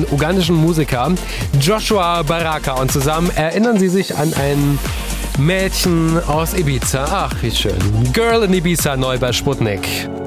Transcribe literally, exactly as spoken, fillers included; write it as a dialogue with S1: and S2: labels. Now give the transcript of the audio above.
S1: den ugandischen Musiker Joshua Baraka und zusammen erinnern sie sich an ein Mädchen aus Ibiza. Ach, wie schön. Girl in Ibiza, neu bei Sputnik.